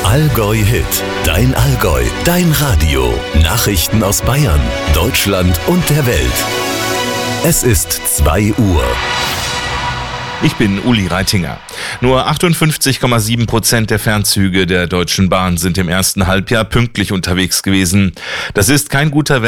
Allgäu Hit, dein Allgäu, dein Radio. Nachrichten aus Bayern, Deutschland und der Welt. Es ist 2 Uhr. Ich bin Uli Reitinger. Nur 58,7% der Fernzüge der Deutschen Bahn sind im ersten Halbjahr pünktlich unterwegs gewesen. Das ist kein guter Wert